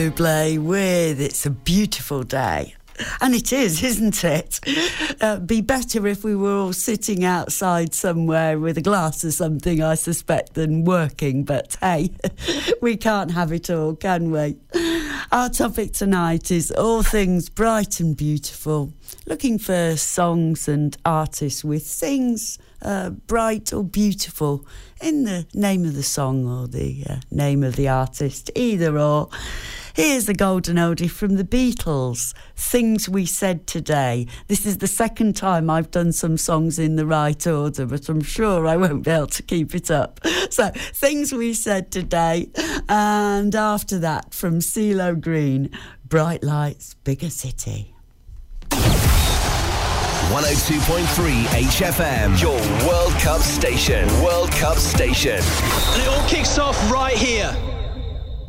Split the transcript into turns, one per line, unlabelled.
Play with It's a Beautiful Day. And it is, isn't it? Be better if we were all sitting outside somewhere with a glass or something, I suspect, than working. But hey, we can't have it all, can we? Our topic tonight is all things bright and beautiful. Looking for songs and artists with things bright or beautiful in the name of the song or the name of the artist, either or. Here's a golden oldie from the Beatles, Things We Said Today. This is the second time I've done some songs in the right order, but I'm sure I won't be able to keep it up. So, Things We Said Today, and after that, from CeeLo Green, Bright Lights, Bigger City.
102.3 HFM, your World Cup station. World Cup station.
And it all kicks off right here.